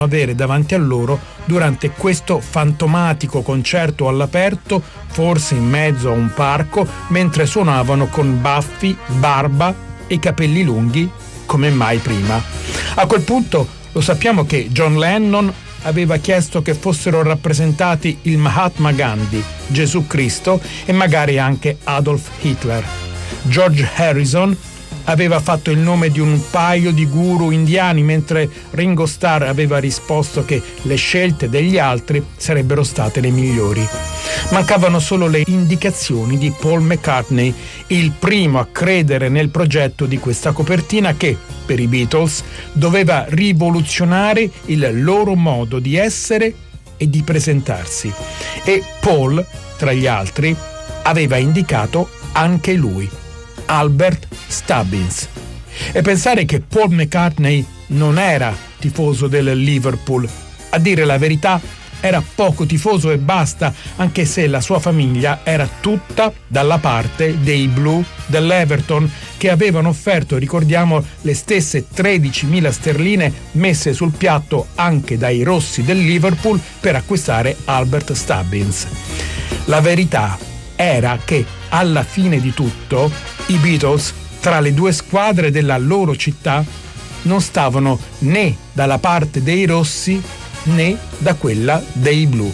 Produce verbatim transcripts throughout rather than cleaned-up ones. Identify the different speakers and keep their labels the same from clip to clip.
Speaker 1: avere davanti a loro durante questo fantomatico concerto all'aperto, forse in mezzo a un parco, mentre suonavano con baffi, barba e capelli lunghi come mai prima. A quel punto lo sappiamo che John Lennon aveva chiesto che fossero rappresentati il Mahatma Gandhi, Gesù Cristo e magari anche Adolf Hitler. George Harrison aveva fatto il nome di un paio di guru indiani, mentre Ringo Starr aveva risposto che le scelte degli altri sarebbero state le migliori. Mancavano solo le indicazioni di Paul McCartney, il primo a credere nel progetto di questa copertina che, per i Beatles, doveva rivoluzionare il loro modo di essere e di presentarsi. E Paul, tra gli altri, aveva indicato anche lui, Albert Stubbins. E pensare che Paul McCartney non era tifoso del Liverpool, a dire la verità era poco tifoso e basta, anche se la sua famiglia era tutta dalla parte dei blu dell'Everton, che avevano offerto, ricordiamo, le stesse tredicimila sterline messe sul piatto anche dai rossi del Liverpool per acquistare Albert Stubbins. La verità era che alla fine di tutto i Beatles, tra le due squadre della loro città, non stavano né dalla parte dei rossi né da quella dei blu.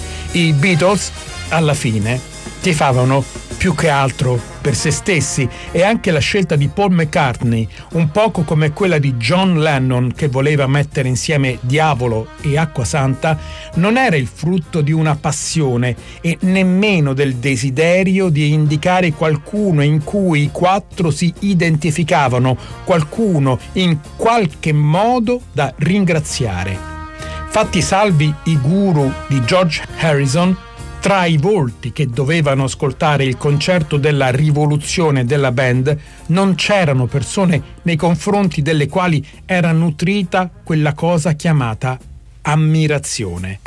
Speaker 1: I Beatles alla fine tifavano più che altro per se stessi, e anche la scelta di Paul McCartney, un poco come quella di John Lennon che voleva mettere insieme Diavolo e Acquasanta, non era il frutto di una passione e nemmeno del desiderio di indicare qualcuno in cui i quattro si identificavano, qualcuno in qualche modo da ringraziare. Fatti salvi i guru di George Harrison, tra i volti che dovevano ascoltare il concerto della rivoluzione della band non c'erano persone nei confronti delle quali era nutrita quella cosa chiamata ammirazione.